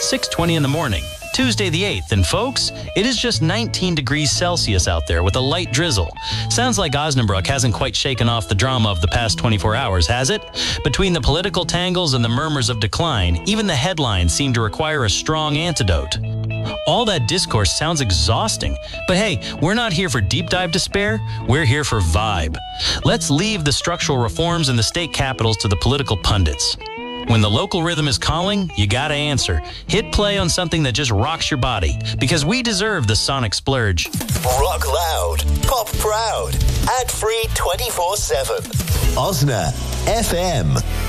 6:20 in the morning, Tuesday the 8th. And folks, it is just 19 degrees Celsius out there with a light drizzle. Sounds like Osnabrück hasn't quite shaken off the drama of the past 24 hours, has it? Between the political tangles and the murmurs of decline, even the headlines seem to require a strong antidote. All that discourse sounds exhausting, but hey, we're not here for deep dive despair, we're here for vibe. Let's leave the structural reforms in the state capitals to the political pundits. When the local rhythm is calling, you gotta answer. Hit play on something that just rocks your body, because we deserve the sonic splurge. Rock loud, pop proud, ad-free 24/7. Osna FM.